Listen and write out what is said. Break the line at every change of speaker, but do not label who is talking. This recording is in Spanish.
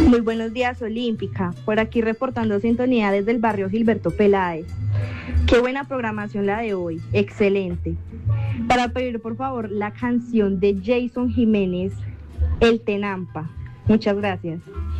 Muy buenos días, Olímpica. Por aquí reportando sintonía desde el barrio Gilberto Peláez. Qué buena programación la de hoy, excelente. Para pedir por favor la canción de Jason Jiménez, El Tenampa. Muchas gracias.